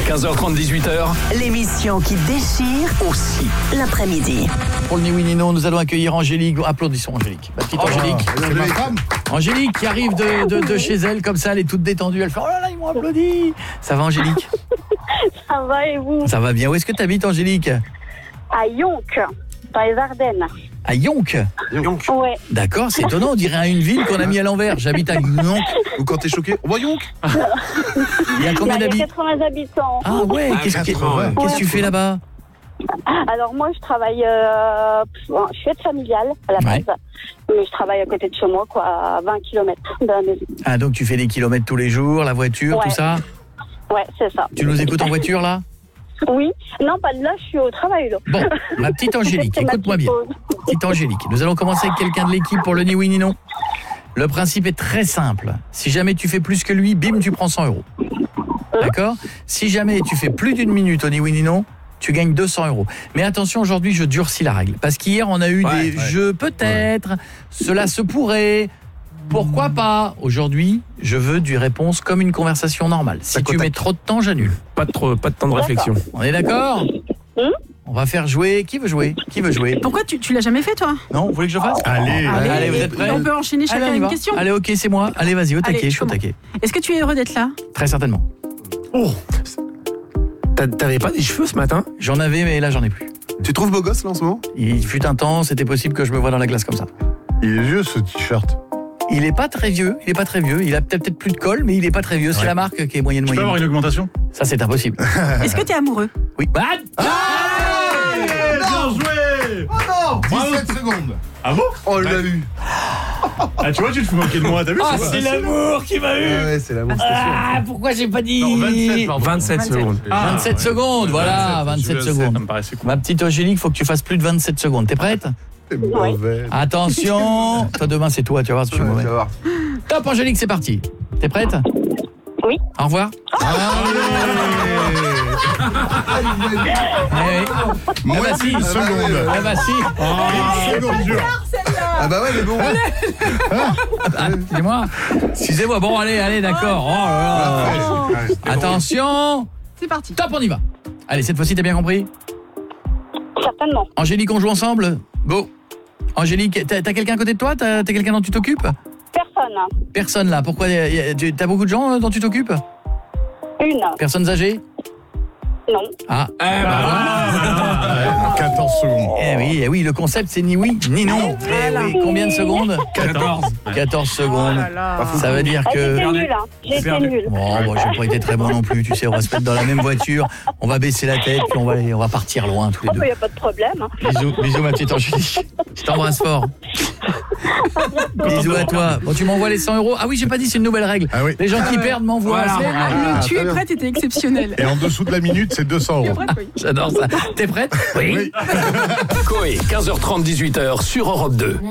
15h30, 18h. L'émission qui déchire Aussi. l'après-midi. Pour le Ni Oui Ni Non, nous allons accueillir Angélique. Applaudissons Angélique. Ma petite Angélique. C'est ma femme. Angélique qui arrive de chez elle, comme ça, elle est toute détendue. Elle fait oh là là, ils m'ont applaudi. Ça va Angélique? Ça va et vous? Ça va bien. Où est-ce que tu habites Angélique? À Yonk, dans les Ardennes. À Yonk. Ouais. D'accord, c'est étonnant, on dirait une ville qu'on a mis à l'envers. J'habite à Yonk. Ou quand t'es choqué, on va Yonk. Il y a combien Il y a d'habitants? 80 habitants. Ah ouais, qu'est-ce que tu fais là-bas? Alors moi, je travaille, je suis aide familiale à la Ouais. base, mais je travaille à côté de chez moi, quoi, à 20 km de la maison. Ah donc tu fais des kilomètres tous les jours, la voiture, Ouais. tout ça? Ouais, c'est ça. Tu nous écoutes en voiture là? Oui. Non, pas de là, je suis au travail, là. Bon, ma petite Angélique, C'est ma écoute-moi petite bien. pause. Petite Angélique, nous allons commencer avec quelqu'un de l'équipe pour le Ni Oui Ni Non. Le principe est très simple. Si jamais tu fais plus que lui, bim, tu prends 100 €. D'accord? Si jamais tu fais plus d'une minute au Ni Oui Ni Non, tu gagnes 200 €. Mais attention, aujourd'hui, je durcis la règle. Parce qu'hier, on a eu des jeux peut-être, cela se pourrait, pourquoi pas. Aujourd'hui, je veux du réponse comme une conversation normale. Si tu mets trop de temps, j'annule. Pas de temps de réflexion. On est d'accord? On va faire jouer. Qui veut jouer? Qui veut jouer? Pourquoi tu l'as jamais fait, toi? Non, vous voulez que je fasse? Allez. Vous êtes prêts? On peut enchaîner Allez, chacun on y une va. question. Allez, ok, c'est moi. Allez, vas-y, au taquet, Allez, je suis au comment taquet. Est-ce que tu es heureux d'être là? Très certainement. Oh, t'avais pas des cheveux ce matin? J'en avais, mais là, j'en ai plus. Tu trouves beau gosse là en ce moment? Il fut un temps, c'était possible que je me voie dans la glace comme ça. Il est vieux ce t-shirt. Il est pas très vieux, il a peut-être plus de col, mais il est pas très vieux. C'est la marque qui est moyenne. une augmentation? Ça, c'est impossible. Est-ce que tu es amoureux? Oui. Bah, Bien joué! Oh non 17 secondes. Ah bon? Oh, il l'a eu. Ah tu vois, tu te fous moquer de moi, t'as vu? ah, c'est l'amour qui m'a eu. Ah ouais, c'est l'amour, c'est sûr. Ah, pourquoi j'ai pas dit? Non, 27, pardon. 27 secondes. 27 secondes, voilà, 27 Ça secondes. me paraissait cool. Ma petite Angélique, faut que tu fasses plus de 27 secondes. T'es prête? C'est mauvais. Attention. Toi, demain, c'est toi, tu vas voir si je suis Ouais, mauvais. tu vas voir. Top, Angélique, c'est parti. T'es prête? Oui. Au revoir. Moins bah si. d'une seconde. Ah bah si. Seconde dure. Ah bah ouais, mais bon. Ah, excusez-moi. Bon, allez, d'accord. Oh là là. Attention. C'est parti. Top, on y va. Allez, cette fois-ci, t'as bien compris? Certainement. Angélique, on joue ensemble? Go. Angélique, t'as quelqu'un à côté de toi? T'as quelqu'un dont tu t'occupes? Personne. Personne là. Pourquoi? T'as beaucoup de gens dont tu t'occupes? Une. Personnes âgées? Non. Ah. 14 secondes. Eh oui, le concept c'est ni oui, ni non. Eh oui, combien de secondes? 14 secondes. Ça veut dire Ah, que... j'étais nulle, hein. J'ai été nulle. Bon, moi j'ai pas été très bon non plus, tu sais, on va se mettre dans la même voiture, on va baisser la tête, puis on va partir loin tous les Oh, deux. bah, y a pas de problème. Hein. Bisous ma petite Angélique. Je t'embrasse fort. Bisous à toi. Bon, tu m'envoies les 100 €. Ah oui, j'ai pas dit, c'est une nouvelle règle. Ah oui. Les gens qui perdent m'envoient. Mais le tu es prête était exceptionnel. Et en dessous de la minute, c'est 200 Tu es €. prête, oui. J'adore ça. T'es prête? Oui. Coé, 15h30, 18h sur Europe 2.